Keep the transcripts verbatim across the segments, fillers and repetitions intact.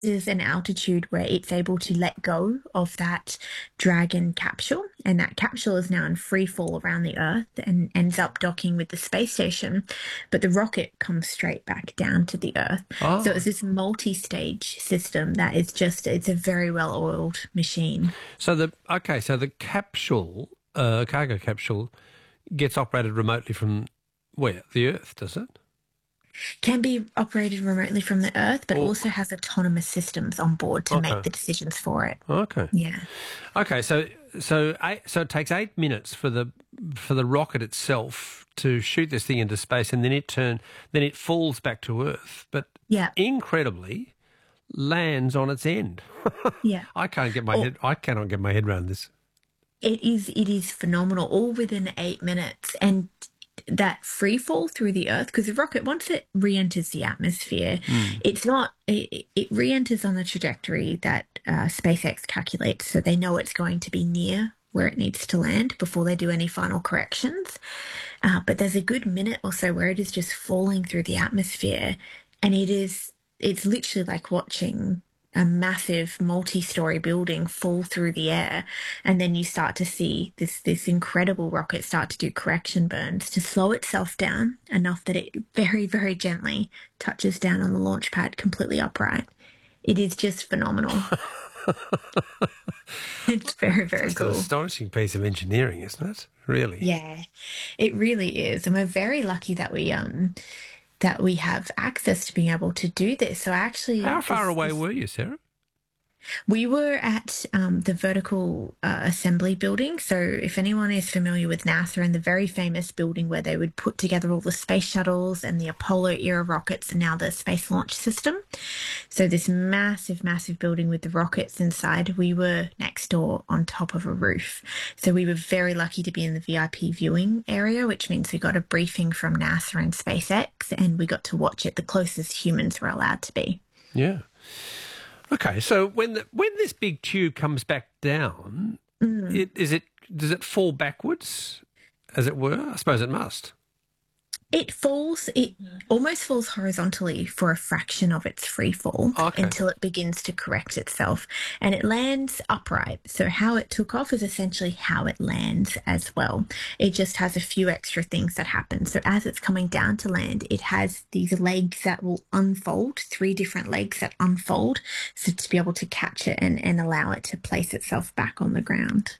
Is an altitude where it's able to let go of that Dragon capsule, and that capsule is now in free fall around the Earth and ends up docking with the space station. But the rocket comes straight back down to the Earth. So Oh, it's this multi-stage system that is just, it's a very well-oiled machine. so the okay, so the capsule, uh, cargo capsule, gets operated remotely from where? The Earth, does it? Can be operated remotely from the Earth, but Or also has autonomous systems on board to make okay, the decisions for it. okay, Yeah. okay. So so eight, so it takes eight minutes for the for the rocket itself to shoot this thing into space, and then it turn then it falls back to Earth, but Yeah. incredibly lands on its end. Yeah. I can't get my Or head. I cannot get my head around this. It is it is phenomenal, all within eight minutes, and that free fall through the Earth, because the rocket, once it re-enters the atmosphere, Mm. it's not it, it re-enters on the trajectory that uh, SpaceX calculates, so they know it's going to be near where it needs to land before they do any final corrections. Uh, but there's a good minute or so where it is just falling through the atmosphere, and it is it's literally like watching a massive multi-story building fall through the air, and then you start to see this this incredible rocket start to do correction burns to slow itself down enough that it very, very gently touches down on the launch pad completely upright. It is just phenomenal. It's very, very Just an cool. astonishing piece of engineering, isn't it? Really. Yeah, it really is. And we're very lucky that we um that we have access to being able to do this. So actually How far this away this were you, Sarah? we were at um, the vertical uh, assembly building. So, if anyone is familiar with NASA and the very famous building where they would put together all the space shuttles and the Apollo era rockets and now the Space Launch System. So, this massive, massive building with the rockets inside, we were next door on top of a roof. So, we were very lucky to be in the V I P viewing area, which means we got a briefing from NASA and SpaceX, and we got to watch it the closest humans were allowed to be. Yeah. Okay, so when the, when this big tube comes back down, Mm. it is it does it fall backwards, as it were? I suppose it must. It falls, it almost falls horizontally for a fraction of its free fall Okay. until it begins to correct itself, and it lands upright. So, how it took off is essentially how it lands as well. It just has a few extra things that happen. So, as it's coming down to land, it has these legs that will unfold, three different legs that unfold, so to be able to catch it and, and allow it to place itself back on the ground.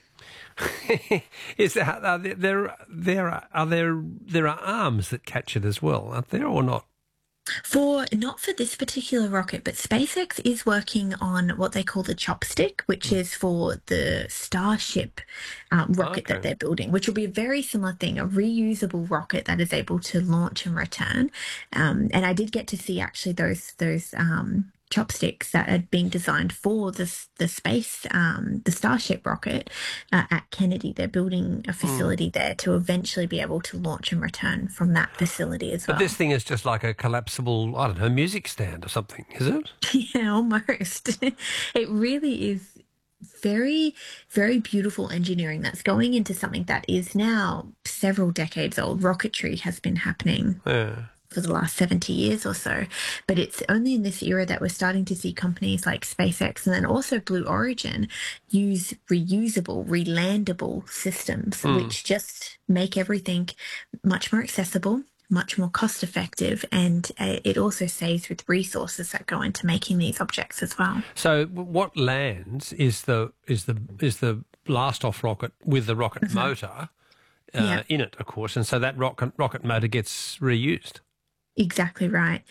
Is there, are there there there are, are there there are arms that catch it as well, aren't there, or not? For not for this particular rocket, but SpaceX is working on what they call the chopstick, which is for the Starship um, rocket that Okay. they're building, which will be a very similar thing, a reusable rocket that is able to launch and return. Um, and I did get to see actually those those um, chopsticks that had been designed for this the space um, the Starship rocket uh, at Kennedy. They're building a Mm. facility there to eventually be able to launch and return from that facility as But well. this thing is just like a collapsible, I don't know, music stand or something, is it? Yeah, almost. It really is very, very beautiful engineering that's going into something that is now several decades old. Rocketry has been happening Yeah. for the last seventy years or so, but it's only in this era that we're starting to see companies like SpaceX and then also Blue Origin use reusable, relandable systems, Mm. which just make everything much more accessible, much more cost effective, and uh, it also saves with resources that go into making these objects as well. So what lands is the is the is the blast off rocket with the rocket Mhm. motor Yeah, uh, in it, of course, and so that rocket rocket motor gets reused. exactly right.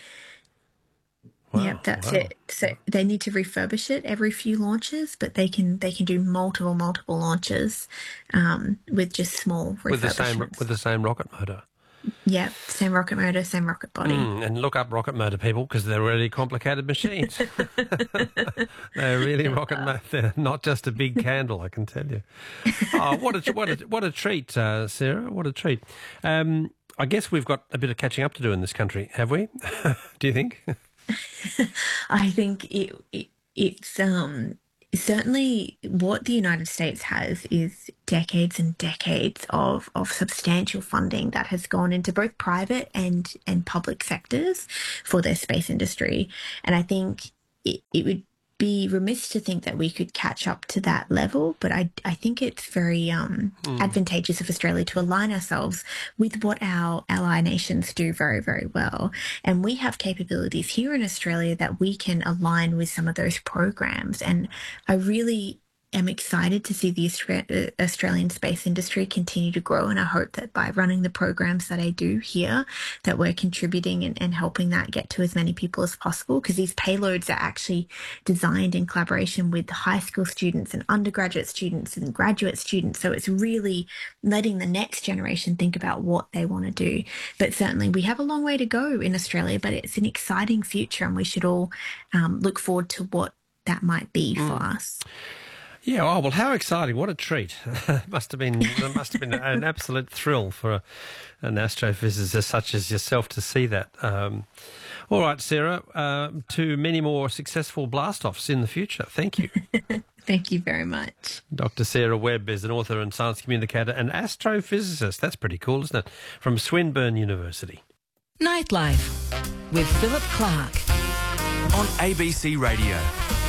Wow, Yep, that's wow. it. So they need to refurbish it every few launches, but they can they can do multiple multiple launches um, with just small With the same refurbishments. with the same rocket motor. Yep, same rocket motor, same rocket body. Mm, and look up rocket motor, people, because they're really complicated machines. They're really rocket motor. They're not just a big candle, I can tell you. Oh, what a what a what a treat, uh, Sarah. What a treat. Um, I guess we've got a bit of catching up to do in this country, have we? Do you think? I think it, it it's um certainly what the United States has is decades and decades of of substantial funding that has gone into both private and and public sectors for their space industry. And I think it, it would be remiss to think that we could catch up to that level, but I, I think it's very um, mm. advantageous of Australia to align ourselves with what our ally nations do very, very well. And we have capabilities here in Australia that we can align with some of those programs. And I really am excited to see the Austra- Australian space industry continue to grow. And I hope that by running the programs that I do here, that we're contributing and, and helping that get to as many people as possible, because these payloads are actually designed in collaboration with high school students and undergraduate students and graduate students. So it's really letting the next generation think about what they want to do. But certainly we have a long way to go in Australia, but it's an exciting future, and we should all um, look forward to what that might be mm. for us. Yeah, oh, well, how exciting. What a treat. It must have been, it must have been an absolute thrill for a, an astrophysicist such as yourself to see that. Um, all right, Sarah, uh, to many more successful blast-offs in the future. Thank you. Thank you very much. Doctor Sarah Webb is an author and science communicator and astrophysicist. That's pretty cool, isn't it? From Swinburne University. Nightlife with Philip Clark on A B C Radio.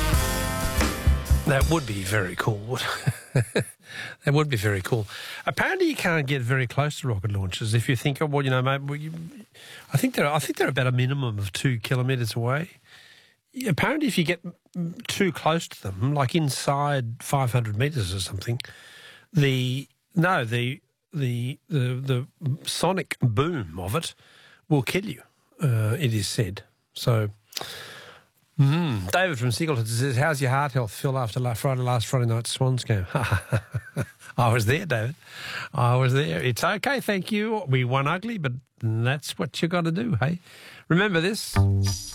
That would be very cool. That would be very cool. Apparently, you can't get very close to rocket launches. If you think, of, well, you know, maybe well, you, I think they're, I think they're about a minimum of two kilometres away. Apparently, if you get too close to them, like inside five hundred metres or something, the no, the the the the sonic boom of it will kill you. Uh, it is said so. Mm. David from Singleton says, how's your heart health, Phil, after last Friday, last Friday night's Swans game? I was there, David. I was there. It's okay, thank you. We won ugly, but that's what you got to do, hey? Remember this.